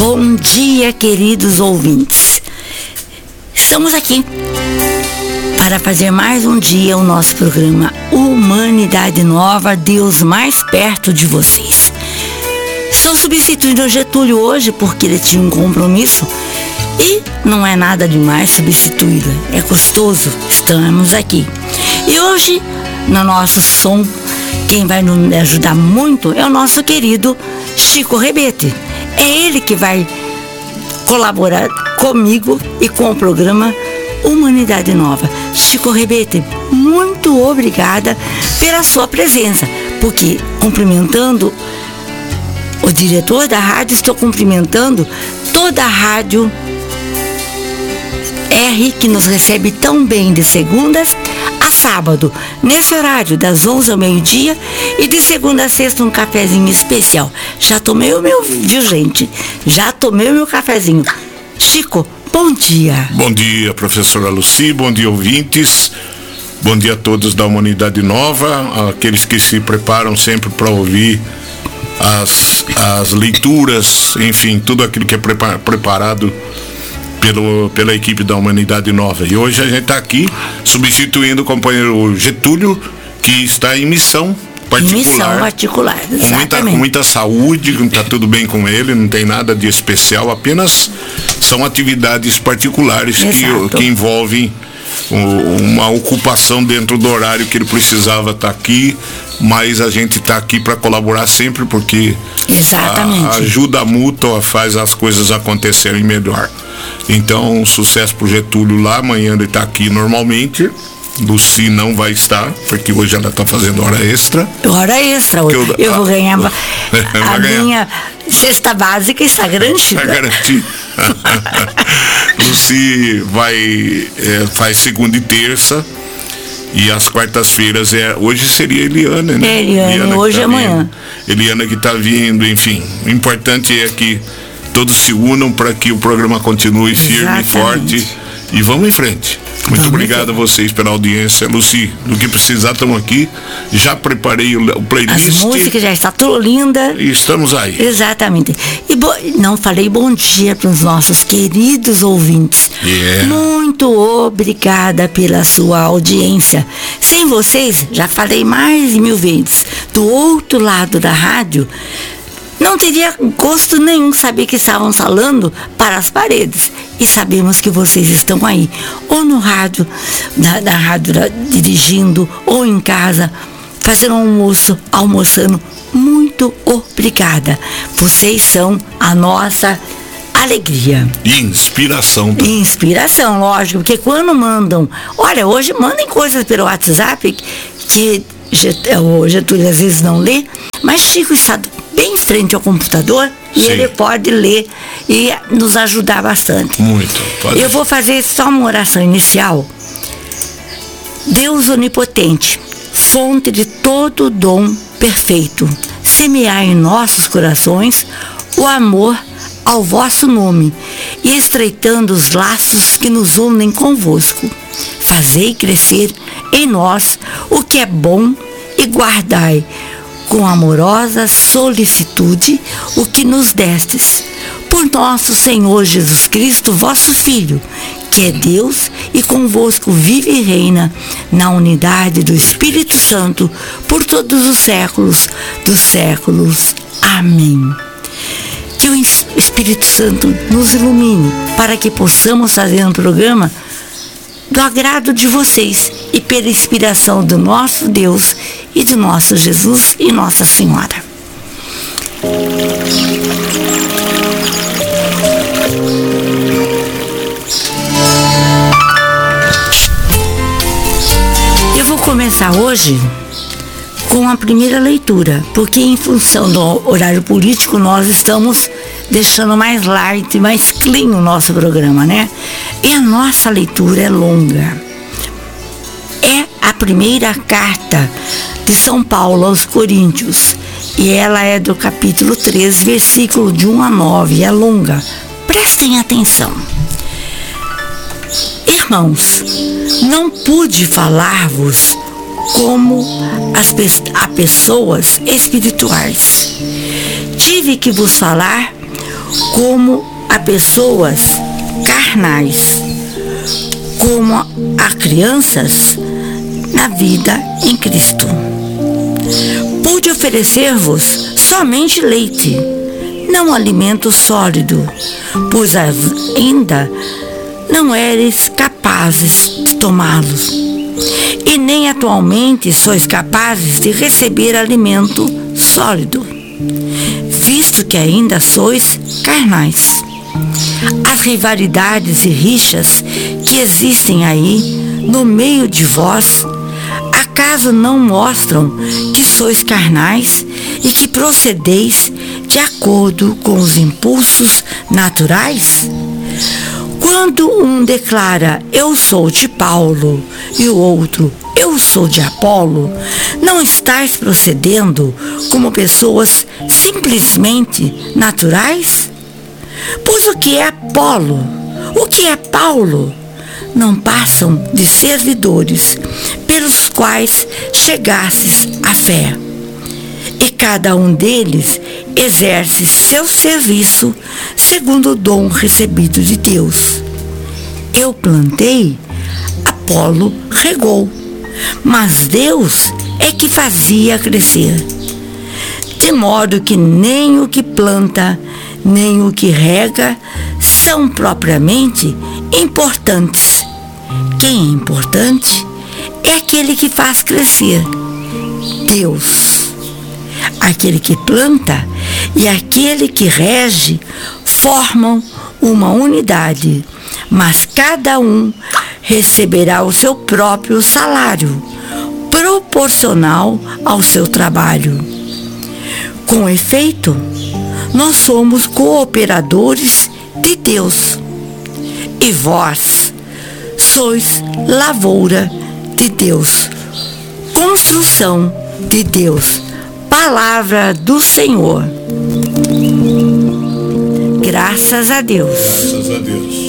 Bom dia, queridos ouvintes. Estamos aqui para fazer mais um dia o nosso programa Humanidade Nova, Deus mais perto de vocês. Estou substituindo o Getúlio hoje porque ele tinha um compromisso e não é nada demais substituí-lo, é gostoso, estamos aqui. E hoje, no nosso som, quem vai nos ajudar muito é o nosso querido Chico Rebete. É ele que vai colaborar comigo e com o programa Humanidade Nova. Chico Rebete, muito obrigada pela sua presença, porque cumprimentando o diretor da rádio, estou cumprimentando toda a rádio R, que nos recebe tão bem de segundas a sábado, nesse horário das 11 ao meio-dia, e de segunda a sexta um cafezinho especial. Já tomei o meu, viu, gente? Já tomei o meu cafezinho. Chico, bom dia. Bom dia, professora Lucy, bom dia, ouvintes. Bom dia a todos da Humanidade Nova, aqueles que se preparam sempre para ouvir as leituras, enfim, tudo aquilo que é preparado pela equipe da Humanidade Nova. E hoje a gente está aqui substituindo o companheiro Getúlio, que está em missão particular, com muita saúde, está tudo bem com ele, não tem nada de especial, apenas são atividades particulares que envolvem uma ocupação dentro do horário que ele precisava estar aqui, mas a gente está aqui para colaborar sempre, porque a ajuda mútua faz as coisas acontecerem melhor. Então, sucesso pro Getúlio lá, amanhã ele está aqui normalmente. Lucy não vai estar, porque hoje ela está fazendo hora extra. Eu vou ganhar minha cesta básica, está garantida. Está garantida. Lucy faz segunda e terça, e as quartas-feiras hoje seria Eliana, né? Eliana hoje e amanhã. Eliana que está vindo, enfim. O importante é que todos se unam para que o programa continue firme e forte. E vamos em frente. Muito obrigado a vocês pela audiência. Lucy, do que precisar, estamos aqui. Já preparei o playlist. As músicas já está tudo linda. E estamos aí. Exatamente. E não falei bom dia para os nossos queridos ouvintes. Muito obrigada pela sua audiência. Sem vocês, já falei mais de 1000 vezes, do outro lado da rádio, não teria gosto nenhum saber que estávamos falando para as paredes. E sabemos que vocês estão aí, ou no rádio, na rádio dirigindo, ou em casa, fazendo almoço, almoçando. Muito obrigada. Vocês são a nossa alegria. Inspiração. Inspiração, lógico, porque quando mandam... Olha, hoje mandem coisas pelo WhatsApp que o Getúlio às vezes não lê, mas Chico está bem em frente ao computador e ele pode ler e nos ajudar bastante. Muito. Eu vou fazer só uma oração inicial. Deus onipotente, fonte de todo dom perfeito, semear em nossos corações o amor ao vosso nome e estreitando os laços que nos unem convosco. Fazei crescer em nós o que é bom e guardai com amorosa solicitude o que nos destes. Por nosso Senhor Jesus Cristo, vosso Filho, que é Deus e convosco vive e reina na unidade do Espírito Santo por todos os séculos dos séculos. Amém. Que o Espírito Santo nos ilumine para que possamos fazer um programa do agrado de vocês e pela inspiração do nosso Deus e do nosso Jesus e Nossa Senhora. Eu vou começar hoje com a primeira leitura, porque em função do horário político nós estamos deixando mais light, mais clean o nosso programa, né? E a nossa leitura é longa. É a primeira carta de São Paulo aos Coríntios, e ela é do capítulo 3, versículo de 1 a 9, é longa. Prestem atenção. Irmãos, não pude falar-vos como a pessoas espirituais. Tive que vos falar como a pessoas carnais, como a crianças na vida em Cristo. Pude oferecer-vos somente leite, não alimento sólido, pois ainda não eres capazes de tomá-los, e nem atualmente sois capazes de receber alimento sólido, visto que ainda sois carnais. As rivalidades e rixas que existem aí no meio de vós, acaso não mostram que sois carnais e que procedeis de acordo com os impulsos naturais? Quando um declara, eu sou de Paulo, e o outro, eu sou de Apolo, não estáis procedendo como pessoas simplesmente naturais? Pois o que é Apolo? O que é Paulo? Não passam de servidores pelos quais chegastes à fé. E cada um deles exerce seu serviço segundo o dom recebido de Deus. Eu plantei, Apolo regou, mas Deus é que fazia crescer. De modo que nem o que planta, nem o que rega são propriamente importantes. Quem é importante é aquele que faz crescer, Deus. Aquele que planta e aquele que rege formam uma unidade, mas cada um receberá o seu próprio salário, proporcional ao seu trabalho. Com efeito, nós somos cooperadores de Deus, e vós sois lavoura de Deus, construção de Deus. Palavra do Senhor. Graças a Deus. Graças a Deus.